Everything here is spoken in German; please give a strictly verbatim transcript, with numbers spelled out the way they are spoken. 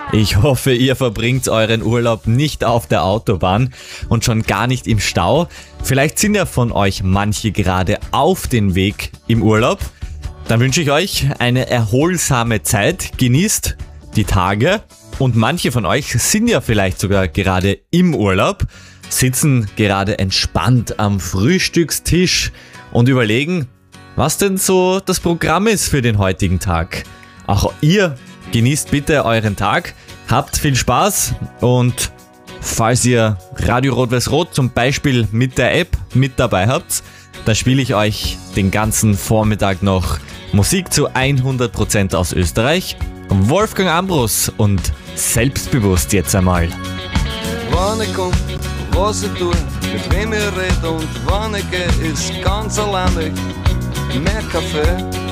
Ich hoffe, ihr verbringt euren Urlaub nicht auf der Autobahn und schon gar nicht im Stau. Vielleicht sind ja von euch manche gerade auf den Weg im Urlaub. Dann wünsche ich euch eine erholsame Zeit. Genießt die Tage. Und manche von euch sind ja vielleicht sogar gerade im Urlaub, sitzen gerade entspannt am Frühstückstisch und überlegen, was denn so das Programm ist für den heutigen Tag. Auch ihr genießt bitte euren Tag, habt viel Spaß und falls ihr Radio Rot-Weiß-Rot zum Beispiel mit der App mit dabei habt, dann spiele ich euch den ganzen Vormittag noch Musik zu hundert Prozent aus Österreich. Wolfgang Ambros und Selbstbewusst jetzt einmal. Wann ich komm, was ich tue, mit wem ich rede und wann ich gehe, ist ganz alleine. Mehr Kaffee